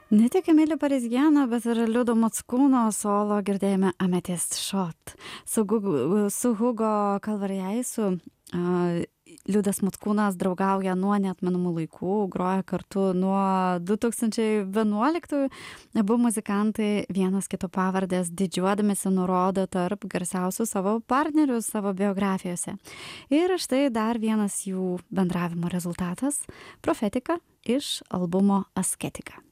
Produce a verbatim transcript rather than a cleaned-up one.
Ne tik Emilio Parizgiano, bet ir Liudo Mockūno solo girdėjome Amethyst Shot. Su, Gugu, su Hugo Kalvarjaisu uh, Liudas Mockūnas draugauja nuo neatmenamų laikų, groja kartu nuo du tūkstančiai vienuoliktųjų. Abu muzikantai vienas kito pavardės didžiuodamėsi nurodo tarp garsiausių savo partnerių savo biografijose. Ir štai dar vienas jų bendravimo rezultatas – Profetika iš albumo Asketika.